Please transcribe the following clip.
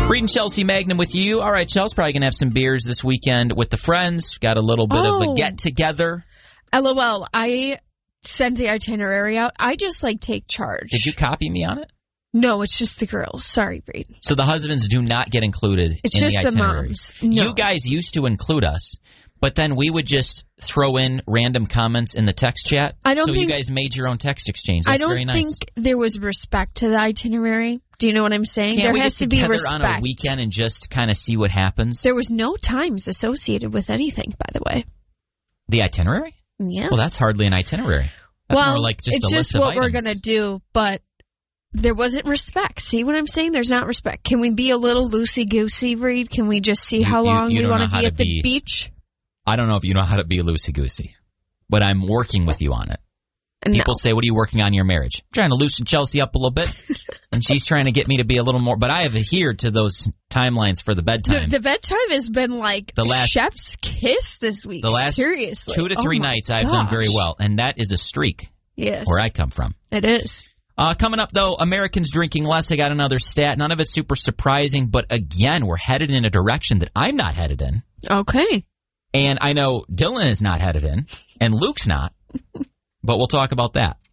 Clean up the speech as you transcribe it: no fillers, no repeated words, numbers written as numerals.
Reed and Chelsea Magnum with you. All right, Chelsea's probably going to have some beers this weekend with the friends. Got a little bit of a get-together. LOL, I sent the itinerary out. I just, take charge. Did you copy me on it? No, it's just the girls. Sorry, Reed. So the husbands do not get included in the itinerary. It's just the moms. No. You guys used to include us, but then we would just throw in random comments in the text chat. You guys made your own text exchange. That's very nice. I don't think there was respect to the itinerary. Do you know what I'm saying? Can't there has to be respect. On a weekend and just kind of see what happens? There was no times associated with anything, by the way. The itinerary? Yes. Well, that's hardly an itinerary. That's more like just a list of items. It's just what we're going to do, but there wasn't respect. See what I'm saying? There's not respect. Can we be a little loosey-goosey, Reed? Can we just see how long we want to be at the beach? I don't know if you know how to be loosey-goosey, but I'm working with you on it. People say, what are you working on in your marriage? I'm trying to loosen Chelsea up a little bit, and she's trying to get me to be a little more, but I have adhered to those timelines for the bedtime. The bedtime has been chef's kiss this week. The last Seriously. 2 to 3 nights I've done very well, and that is a streak. Yes. Where I come from. It is. Coming up, though, Americans drinking less. I got another stat. None of it's super surprising, but again, we're headed in a direction that I'm not headed in. Okay. And I know Dylan is not headed in, and Luke's not, but we'll talk about that.